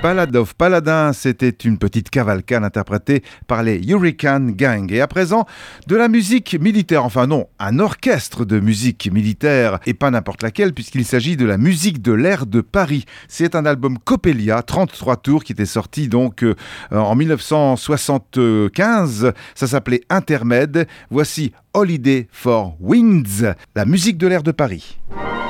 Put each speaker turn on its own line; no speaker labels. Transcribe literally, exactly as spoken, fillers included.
Ballad of Paladin, c'était une petite cavalcade interprétée par les Hurricane Gang. Et à présent, de la musique militaire, enfin non, un orchestre de musique militaire, et pas n'importe laquelle, puisqu'il s'agit de la musique de l'air de Paris. C'est un album Coppelia, trente-trois tours, qui était sorti donc euh, en dix-neuf cent soixante-quinze. Ça s'appelait Intermède. Voici Holiday for Winds, la musique de l'air de Paris.